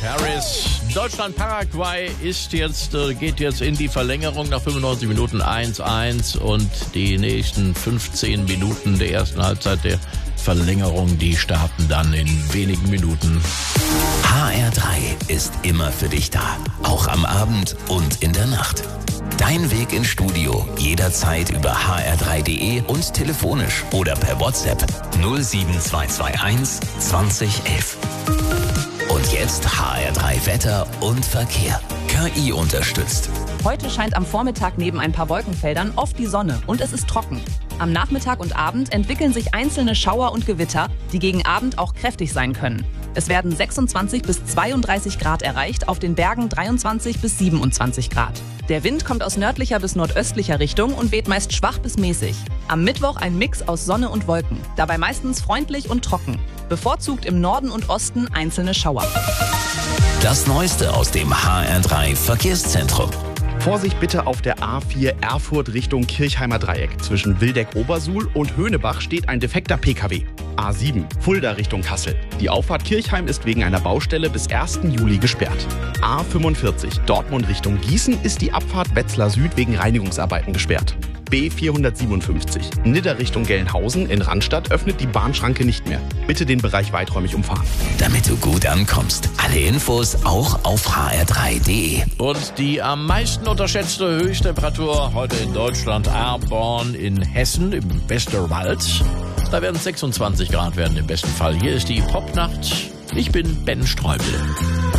Paris. Deutschland-Paraguay geht jetzt in die Verlängerung nach 95 Minuten 1-1 und die nächsten 15 Minuten der ersten Halbzeit der Verlängerung, die starten dann in wenigen Minuten. HR3 ist immer für dich da, auch am Abend und in der Nacht. Dein Weg ins Studio jederzeit über hr3.de und telefonisch oder per WhatsApp 07221 2011. Und jetzt HR3 Wetter und Verkehr. KI unterstützt. Heute scheint am Vormittag neben ein paar Wolkenfeldern oft die Sonne und es ist trocken. Am Nachmittag und Abend entwickeln sich einzelne Schauer und Gewitter, die gegen Abend auch kräftig sein können. Es werden 26 bis 32 Grad erreicht, auf den Bergen 23 bis 27 Grad. Der Wind kommt aus nördlicher bis nordöstlicher Richtung und weht meist schwach bis mäßig. Am Mittwoch ein Mix aus Sonne und Wolken, dabei meistens freundlich und trocken. Bevorzugt im Norden und Osten einzelne Schauer. Das Neueste aus dem HR3 Verkehrszentrum. Vorsicht bitte auf der A4 Erfurt Richtung Kirchheimer Dreieck. Zwischen Wildeck-Obersuhl und Höhnebach steht ein defekter PKW. A7 Fulda Richtung Kassel. Die Auffahrt Kirchheim ist wegen einer Baustelle bis 1. Juli gesperrt. A45 Dortmund Richtung Gießen ist die Abfahrt Wetzlar Süd wegen Reinigungsarbeiten gesperrt. B457 Nidda Richtung Gelnhausen in Randstadt öffnet die Bahnschranke nicht mehr. Bitte den Bereich weiträumig umfahren. Damit du gut ankommst. Alle Infos auch auf hr3.de. Und die am meisten unterschätzte Höchsttemperatur heute in Deutschland, Aarborn in Hessen im Westerwald. Da werden es 26 Grad werden im besten Fall. Hier ist die Popnacht. Ich bin Ben Streubel.